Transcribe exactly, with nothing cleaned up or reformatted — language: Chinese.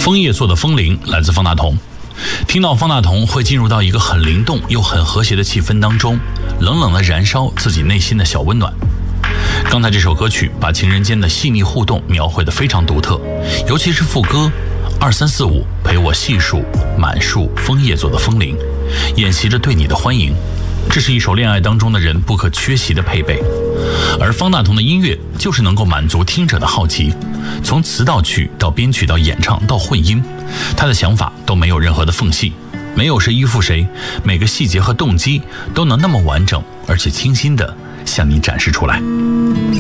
枫叶做的风铃来自方大同。听到方大同，会进入到一个很灵动又很和谐的气氛当中，冷冷的燃烧自己内心的小温暖。刚才这首歌曲把情人间的细腻互动描绘得非常独特，尤其是副歌二三四五陪我细数满树枫叶做的风铃，演习着对你的欢迎，这是一首恋爱当中的人不可缺席的配备。而方大同的音乐就是能够满足听者的好奇，从词到曲到编曲到演唱到混音，他的想法都没有任何的缝隙，没有谁依附谁，每个细节和动机都能那么完整而且清新地向你展示出来。